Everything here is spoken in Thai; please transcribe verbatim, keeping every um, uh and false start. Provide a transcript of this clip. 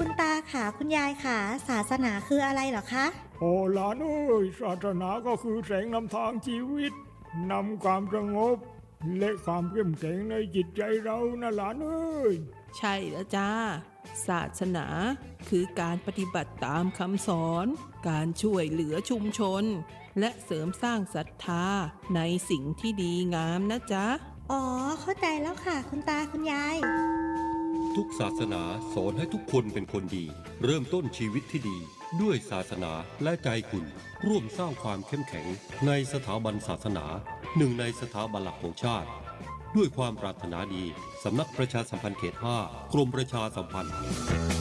คุณตาค่ะคุณยายค่ะศาสนาคืออะไรเหรอคะโอ้หลานเอ้ยศาสนาก็คือแสงนำทางชีวิตนำความสงบและความเข้มแข็งในจิตใจเรานะหลานเอ้ยใช่แล้วจ้าศาสนาคือการปฏิบัติตามคำสอนการช่วยเหลือชุมชนและเสริมสร้างศรัทธาในสิ่งที่ดีงามนะจ๊ะอ๋อเข้าใจแล้วค่ะคุณตาคุณยายทุกศาสนาสอนให้ทุกคนเป็นคนดีเริ่มต้นชีวิตที่ดีด้วยศาสนาและใจคุณร่วมสร้างความเข้มแข็งในสถาบันศาสนาหนึ่งในสถาบันหลักของชาติด้วยความปรารถนาดีสำนักประชาสัมพันธ์เขตห้ากรมประชาสัมพันธ์